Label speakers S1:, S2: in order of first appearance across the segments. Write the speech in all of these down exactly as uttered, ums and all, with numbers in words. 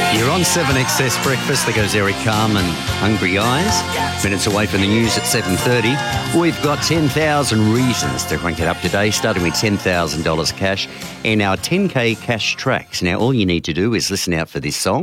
S1: You're on seven X S Breakfast. There goes Eric Carm and Hungry Eyes. Minutes away from the news at seven thirty. We've got ten thousand reasons to crank it up today, starting with ten thousand dollars cash in our ten K cash tracks. Now, all you need to do is listen out for this song.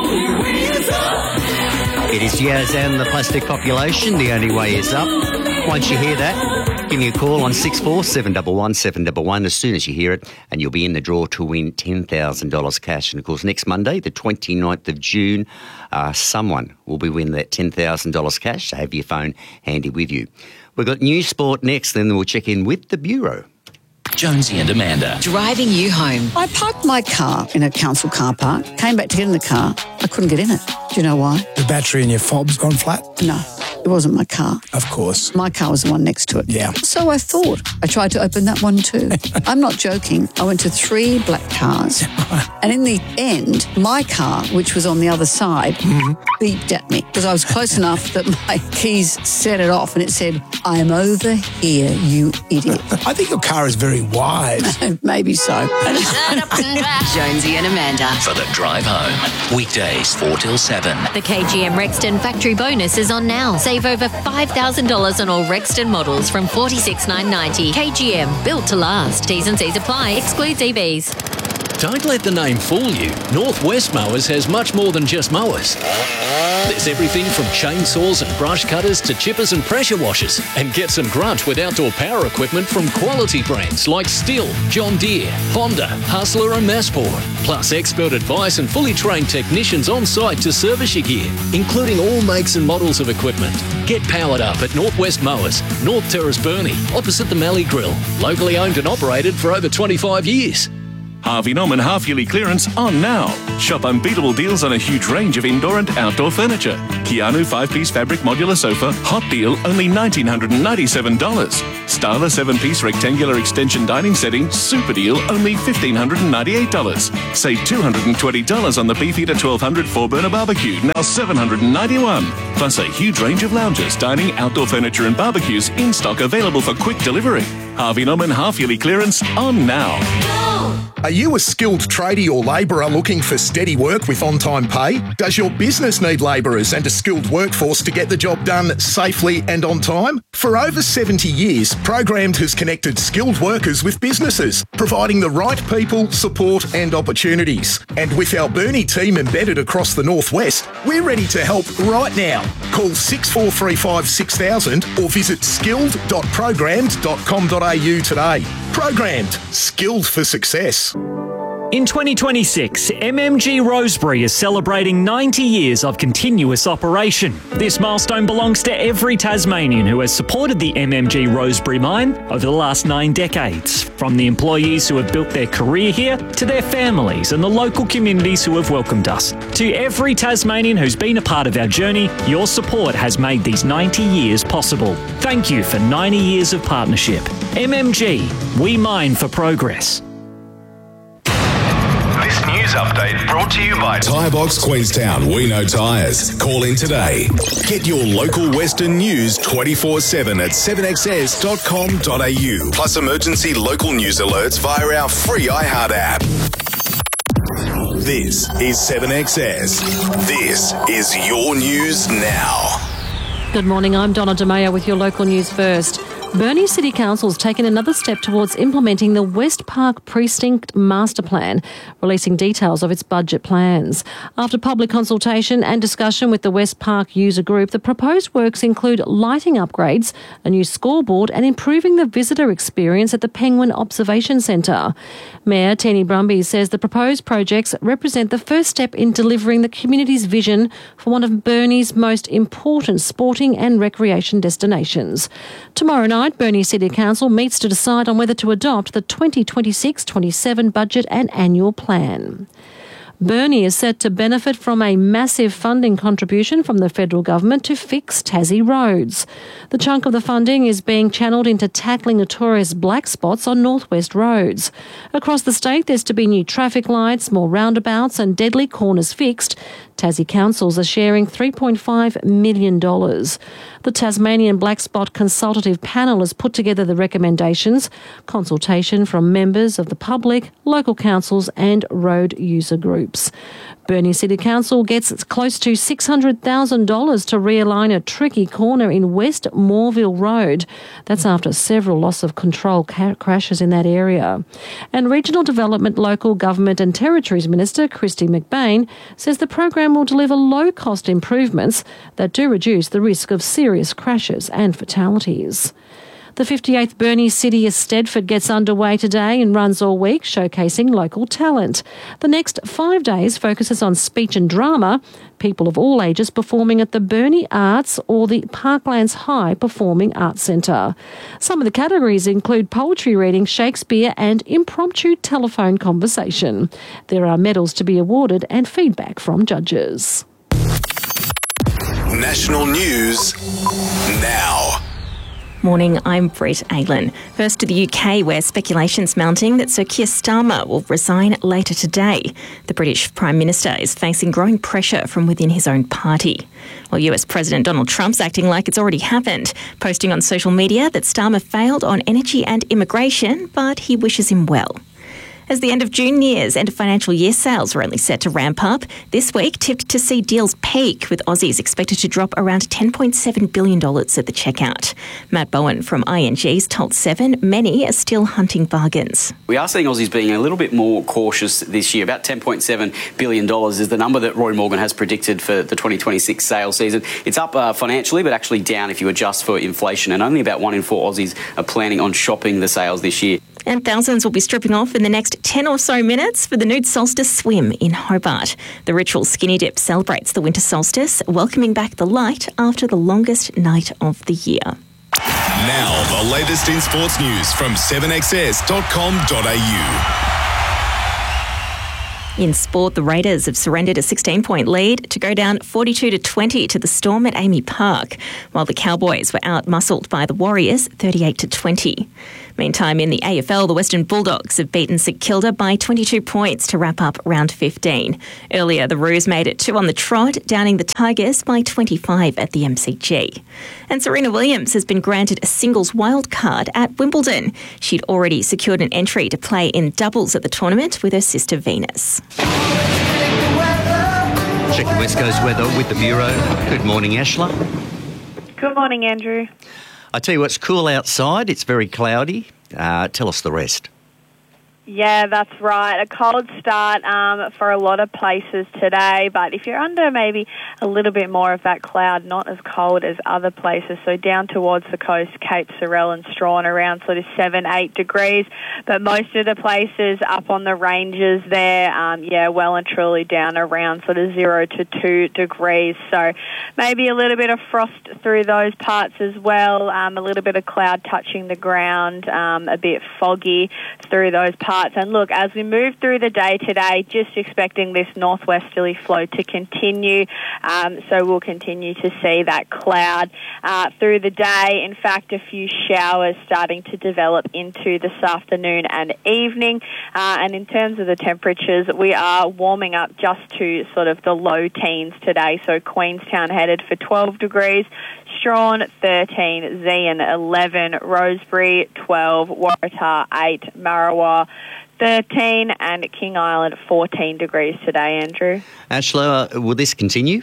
S1: It is Yaz and the Plastic Population. The only way is up. Once you hear that, give me a call on six four seven one one seven one one as soon as you hear it, and you'll be in the draw to win ten thousand dollars cash. And, of course, next Monday, the twenty-ninth of June, uh, someone will be winning that ten thousand dollars cash, so have your phone handy with you. We've got News Sport next, then we'll check in with the Bureau.
S2: Jonesy and Amanda.
S3: Driving you home.
S4: I parked my car in a council car park, came back to get in the car. I couldn't get in it. Do you know why?
S5: The battery in your fob's gone flat?
S4: No, it wasn't my car.
S5: Of course.
S4: My car was the one next to it.
S5: Yeah.
S4: So I thought. I tried to open that one too. I'm not joking. I went to three black cars, and in the end, my car, which was on the other side, mm-hmm. beeped at me because I was close enough that my keys set it off, and it said, "I'm over here, you idiot."
S5: I think your car is very wise.
S4: Maybe so.
S3: Jonesy and Amanda.
S2: For the drive home. Weekdays four till seven.
S6: The K G M Rexton factory bonus is on now. Save over five thousand dollars on all Rexton models from forty-six thousand nine hundred ninety dollars. K G M, built to last. T's and C's apply. Excludes E Vs.
S7: Don't let the name fool you. Northwest Mowers has much more than just mowers. There's everything from chainsaws and brush cutters to chippers and pressure washers. And get some grunt with outdoor power equipment from quality brands like Stihl, John Deere, Honda, Hustler and Masport. Plus expert advice and fully trained technicians on site to service your gear, including all makes and models of equipment. Get powered up at Northwest Mowers, North Terrace Burnie, opposite the Mallee Grill. Locally owned and operated for over twenty-five years.
S8: Harvey Norman half-yearly clearance on now. Shop unbeatable deals on a huge range of indoor and outdoor furniture. Keanu five-piece fabric modular sofa, hot deal, only one thousand nine hundred ninety-seven dollars. Starla seven-piece rectangular extension dining setting, super deal, only one thousand five hundred ninety-eight dollars. Save two hundred twenty dollars on the Beefeater twelve hundred four-burner barbecue, now seven hundred ninety-one dollars. Plus a huge range of lounges, dining, outdoor furniture and barbecues in stock available for quick delivery. Harvey Norman half-yearly clearance on now.
S9: Are you a skilled tradie or labourer looking for steady work with on-time pay? Does your business need labourers and a skilled workforce to get the job done safely and on time? For over seventy years, Programmed has connected skilled workers with businesses, providing the right people, support and opportunities. And with our Burnie team embedded across the Northwest, we're ready to help right now. Call six four three five six thousand or visit skilled dot programmed dot com dot a u today. Programmed, skilled for success.
S10: In twenty twenty-six, M M G Rosebery is celebrating ninety years of continuous operation. This milestone belongs to every Tasmanian who has supported the M M G Rosebery mine over the last nine decades, from the employees who have built their career here to their families and the local communities who have welcomed us. To every Tasmanian who's been a part of our journey, your support has made these ninety years possible. Thank you for ninety years of partnership. M M G, we mine for progress.
S11: This news update brought to you by
S12: Tyre-Box Queenstown. We know tyres. Call in today. Get your local Western news twenty-four seven at seven x s dot com dot a u. Plus emergency local news alerts via our free iHeart app. This is seven X S. This is your news now.
S13: Good morning, I'm Donna DeMayo with your local news first. Burnie City Council has taken another step towards implementing the West Park Precinct Master Plan, releasing details of its budget plans. After public consultation and discussion with the West Park user group, the proposed works include lighting upgrades, a new scoreboard and improving the visitor experience at the Penguin Observation Centre. Mayor Teeny Brumby says the proposed projects represent the first step in delivering the community's vision for one of Burnie's most important sporting and recreation destinations. Tomorrow night, Burnie City Council meets to decide on whether to adopt the twenty twenty-six twenty-seven budget and annual plan. Burnie is set to benefit from a massive funding contribution from the federal government to fix Tassie roads. The chunk of the funding is being channelled into tackling notorious black spots on northwest roads. Across the state, there's to be new traffic lights, more roundabouts and deadly corners fixed. Tassie councils are sharing three point five million dollars. The Tasmanian Black Spot Consultative Panel has put together the recommendations, consultation from members of the public, local councils and road user groups. Burnie City Council gets close to six hundred thousand dollars to realign a tricky corner in West Moreville Road. That's after several loss of control ca- crashes in that area. And Regional Development, Local Government and Territories Minister Christy McBain says the program will deliver low-cost improvements that do reduce the risk of serious crashes and fatalities. The fifty-eighth Burnie City Eisteddfod gets underway today and runs all week, showcasing local talent. The next five days focuses on speech and drama, people of all ages performing at the Burnie Arts or the Parklands High Performing Arts Centre. Some of the categories include poetry reading, Shakespeare and impromptu telephone conversation. There are medals to be awarded and feedback from judges.
S12: National news now.
S14: Morning, I'm Brett Aylan. First to the U K, where speculation's mounting that Sir Keir Starmer will resign later today. The British Prime Minister is facing growing pressure from within his own party. Well, U S President Donald Trump's acting like it's already happened, posting on social media that Starmer failed on energy and immigration, but he wishes him well. As the end of June nears, end of financial year sales are only set to ramp up. This week tipped to see deals peak, with Aussies expected to drop around ten point seven billion dollars at the checkout. Matt Bowen from I N G's told Seven many are still hunting bargains.
S15: We are seeing Aussies being a little bit more cautious this year. About ten point seven billion dollars is the number that Roy Morgan has predicted for the twenty twenty-six sales season. It's up uh, financially, but actually down if you adjust for inflation, and only about one in four Aussies are planning on shopping the sales this year.
S14: And thousands will be stripping off in the next ten or so minutes for the nude solstice swim in Hobart. The ritual skinny dip celebrates the winter solstice, welcoming back the light after the longest night of the year.
S12: Now, the latest in sports news from seven x s dot com dot a u.
S14: In sport, the Raiders have surrendered a sixteen-point lead to go down forty-two to twenty to the Storm at Amy Park, while the Cowboys were out-muscled by the Warriors thirty-eight to twenty. Meantime, in the A F L, the Western Bulldogs have beaten St Kilda by twenty-two points to wrap up round fifteen. Earlier, the Roos made it two on the trot, downing the Tigers by twenty-five at the M C G. And Serena Williams has been granted a singles wild card at Wimbledon. She'd already secured an entry to play in doubles at the tournament with her sister Venus.
S1: Check the West Coast weather with the Bureau. Good morning, Ashla.
S16: Good morning, Andrew.
S1: I tell you what, it's cool outside. It's very cloudy. Uh, tell us the rest.
S16: Yeah, that's right. A cold start um, for a lot of places today, but if you're under maybe a little bit more of that cloud, not as cold as other places. So down towards the coast, Cape Sorel and Strawn, around sort of seven, eight degrees. But most of the places up on the ranges there, um, yeah, well and truly down around sort of zero to two degrees. So maybe a little bit of frost through those parts as well. Um, a little bit of cloud touching the ground, um, a bit foggy through those parts. And look, as we move through the day today, just expecting this northwesterly flow to continue. Um, so we'll continue to see that cloud uh, through the day. In fact, a few showers starting to develop into this afternoon and evening. Uh, and in terms of the temperatures, we are warming up just to sort of the low teens today. So Queenstown headed for twelve degrees. Strawn, thirteen, Zeehan, eleven, Rosebery, twelve, Waratah, eight, Marrawa, thirteen, and King Island, fourteen degrees today, Andrew.
S1: Ashla, uh, will this continue?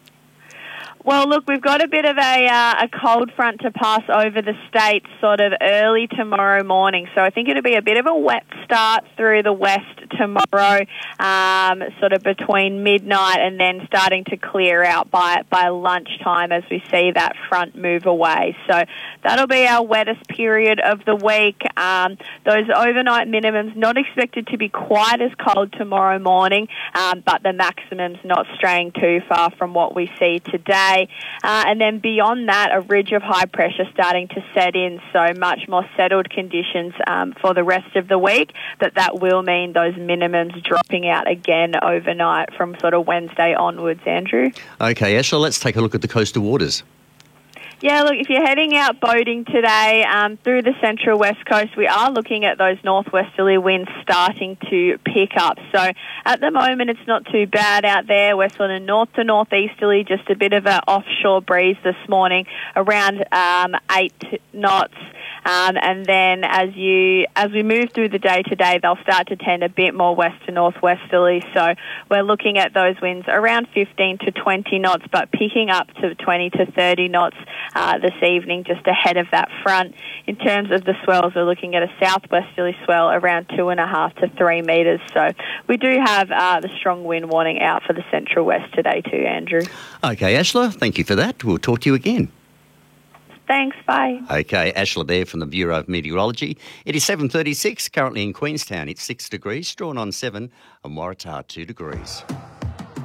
S16: Well, look, we've got a bit of a uh, a cold front to pass over the state sort of early tomorrow morning. So I think it'll be a bit of a wet start through the west tomorrow, um, sort of between midnight and then starting to clear out by by lunchtime as we see that front move away. So that'll be our wettest period of the week. Um, those overnight minimums not expected to be quite as cold tomorrow morning, um, but the maximums not straying too far from what we see today. Uh, and then beyond that, a ridge of high pressure starting to set in, so much more settled conditions um, for the rest of the week, but that will mean those minimums dropping out again overnight from sort of Wednesday onwards, Andrew.
S1: Okay, Ashla, let's take a look at the coastal waters.
S16: Yeah, look, if you're heading out boating today um, through the central west coast, we are looking at those northwesterly winds starting to pick up. So at the moment, it's not too bad out there. We're sort of north to northeasterly, just a bit of an offshore breeze this morning, around um, eight knots. Um, and then as you as we move through the day today, they'll start to tend a bit more west to northwesterly. So we're looking at those winds around fifteen to twenty knots, but picking up to twenty to thirty knots uh, this evening, just ahead of that front. In terms of the swells, we're looking at a southwesterly swell around two and a half to three metres. So we do have uh, the strong wind warning out for the central west today too, Andrew.
S1: Okay, Ashla, thank you for that. We'll talk to you again.
S16: Thanks, bye.
S1: Okay, Ashla there from the Bureau of Meteorology. It is seven thirty-six, currently in Queenstown. It's six degrees, Strawn on seven, and Waratah two degrees.